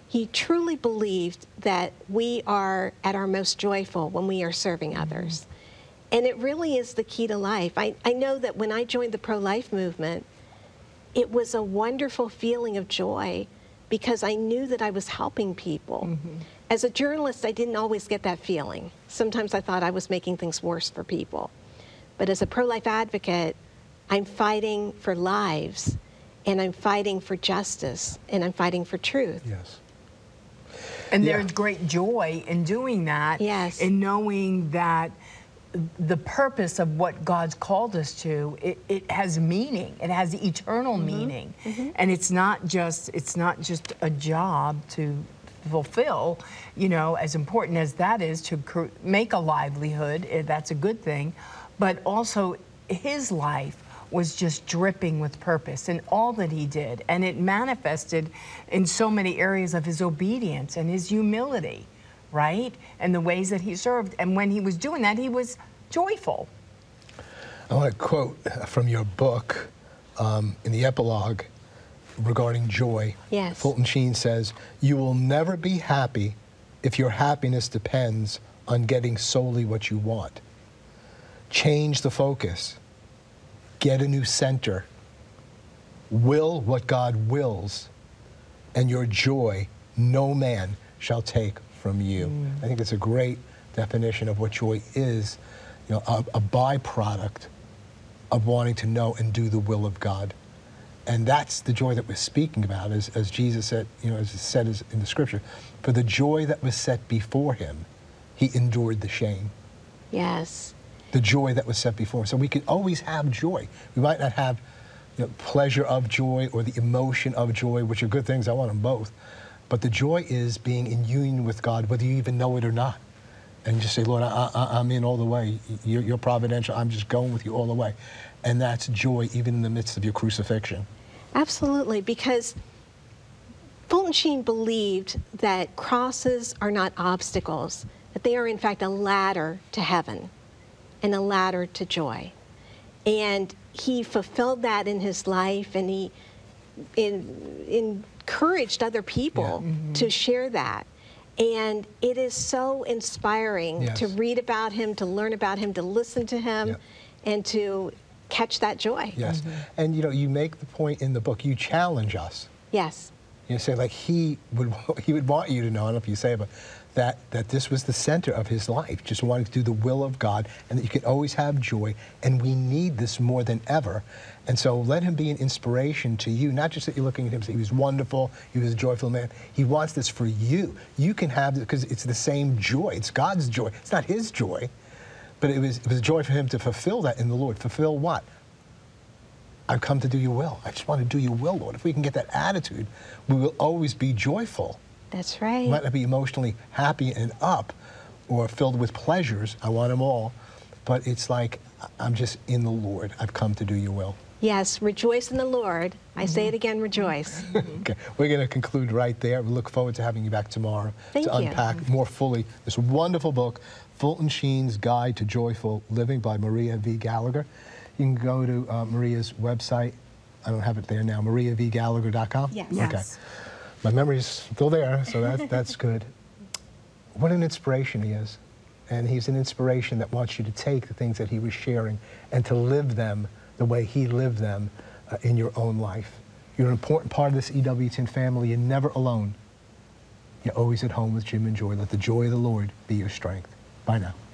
he truly believed that we are at our most joyful when we are serving others. And it really is the key to life. I know that when I joined the pro-life movement, it was a wonderful feeling of joy because I knew that I was helping people. As a journalist, I didn't always get that feeling. Sometimes I thought I was making things worse for people. But as a pro-life advocate, I'm fighting for lives, and I'm fighting for justice, and I'm fighting for truth. Yes. And there's great joy in doing that. Yes. In knowing that the purpose of what God's called us to, it has meaning. It has eternal meaning. And it's not just a job to fulfill, you know, as important as that is to make a livelihood, that's a good thing, but also his life was just dripping with purpose in all that he did, and it manifested in so many areas of his obedience and his humility, right? And the ways that he served, and when he was doing that, he was joyful. I want to quote from your book in the epilogue regarding joy. Yes. Fulton Sheen says, "You will never be happy if your happiness depends on getting solely what you want. Change the focus. Get a new center. Will what God wills, and your joy no man shall take from you." I think it's a great definition of what joy is, you know, a byproduct of wanting to know and do the will of God. And that's the joy that we're speaking about, as Jesus said, you know, as it said in the scripture, for the joy that was set before him, he endured the shame. Yes. The joy that was set before him. So we can always have joy. We might not have, you know, pleasure of joy or the emotion of joy, which are good things. I want them both. But the joy is being in union with God, whether you even know it or not. And just say, Lord, I'm in all the way. You're providential. I'm just going with you all the way. And that's joy even in the midst of your crucifixion. Absolutely, because Fulton Sheen believed that crosses are not obstacles, that they are in fact a ladder to heaven and a ladder to joy. And he fulfilled that in his life, and he encouraged other people to share that. And it is so inspiring to read about him, to learn about him, to listen to him, and to catch that joy. Yes. And you know, you make the point in the book, you challenge us. Yes. You say, like, he would want you to know, I don't know if you say it, but that this was the center of his life, just wanting to do the will of God, and that you can always have joy, and we need this more than ever. And so let him be an inspiration to you, not just that you're looking at him and say, he was wonderful, he was a joyful man. He wants this for you. You can have it because it's the same joy. It's God's joy. It's not his joy, but it was a joy for him to fulfill that in the Lord. Fulfill what? I've come to do your will. I just want to do your will, Lord. If we can get that attitude, we will always be joyful. That's right. We might not be emotionally happy and up or filled with pleasures. I want them all. But it's like, I'm just in the Lord. I've come to do your will. Yes, rejoice in the Lord. I say it again, rejoice. Okay, we're going to conclude right there. We look forward to having you back tomorrow to unpack more fully this wonderful book, Fulton Sheen's Guide to Joyful Living by Maria V. Gallagher. You can go to Maria's website. I don't have it there now, mariavgallagher.com? Yes. Okay. My memory's still there, so that's good. What an inspiration he is. And he's an inspiration that wants you to take the things that he was sharing and to live them the way he lived them in your own life. You're an important part of this EWTN family. You're never alone. You're always at home with Jim and Joy. Let the joy of the Lord be your strength. Bye now.